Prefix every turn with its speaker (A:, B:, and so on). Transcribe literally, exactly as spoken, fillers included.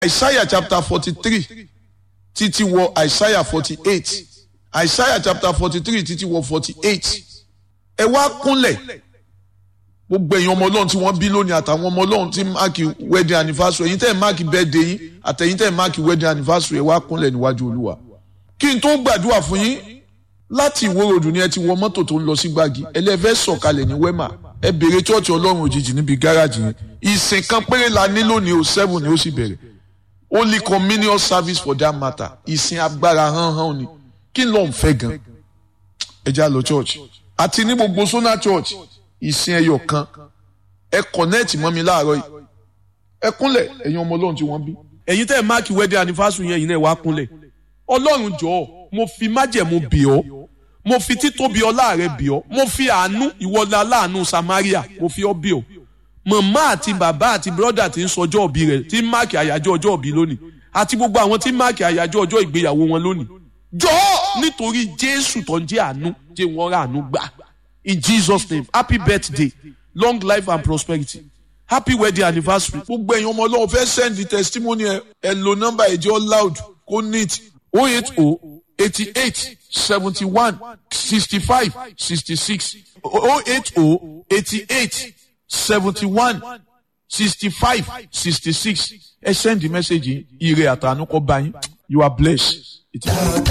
A: Isaiah chapter forty-three títí wọ Isaiah forty-eight. Isaiah chapter forty-three títí wọ forty-eight. Ẹ wá kúnlẹ̀ gbogbo èèyàn ọmọ Ọlọ́run tí wọ́n bí lónìí àtàwọn ọmọ Ọlọ́run tí máàkì wedding anniversary, ẹ̀yin tẹ́ ẹ̀ máàkì birthday yín àtẹ̀yin tẹ́ ẹ̀ máàkì wedding anniversary, ẹ wá kúnlẹ̀ níwájú Olúwa. Kí n tó gbàdúrà fún yín, láti Ìwó Road ni ẹ ti wọ mọ́tò tó ń lọ sí Gbági, ẹlẹ́fẹ́ sọ̀kalẹ̀ ní Wema, ẹ bèrè chọ́ọ̀chì Ọlọ́run òjijì níbi gáràjì yẹn. Ìsìn kan péré la ní lónìí o, seven ni ó sì bẹ̀rẹ̀. Only communion service for that matter. Ìsìn agbára hàn hàn ni. Kí ló ń fẹ́ gan? Ẹ já lọ church. Àti ní gbogbo Sona church, ìsìn ẹyọ kan. Ẹ connect mọ́ mi láàárọ̀ yìí. Ẹ kúnlẹ̀ ẹ̀yin ọmọ Ọlọ́run tí wọ́n bí. Ẹ̀yin tẹ́ ẹ̀ máàkì wedding anniversary yẹn, ẹ̀yin náà wá kúnlẹ̀. Ọlọ́run jọ̀ọ́, mo fi májẹ̀mú bì ọ́. Mo fi títóbi ọlá rẹ bì ọ́. Mo fi àánú ìwọlá aláàánú Samaria, mo fi ọ́ bì ọ́. Màmá àti bàbá àti brọ́dà tí ń sọjọ́ òbí rẹ̀ tí ń máàkì àyájọ́ ọjọ́ òbí lónìí àti gbogbo àwọn tí ń máàkì àyájọ́ ọjọ́ ìgbéyàwó wọn lónìí. Jọ̀ọ́ nítorí Jésù tó ń jẹ́ àánú jẹ́ wọ́n rà àánú gbà. In Jesus' name, happy birthday, long life and prosperity, happy wedding anniversary. Gbogbo èèyàn ọmọ Ọlọ́run fẹ́ send the testimony ẹ ẹ lo nọ́mbà ẹ̀jẹ̀ loud kó neat oh eight oh eighty-eight seventy-one sixty-five sixty-six oh eight oh eighty-eight seventy-one sixty-five sixty-six. Ẹ send the message yìí, ire àtàánú kó bá yín. You are blessed. It is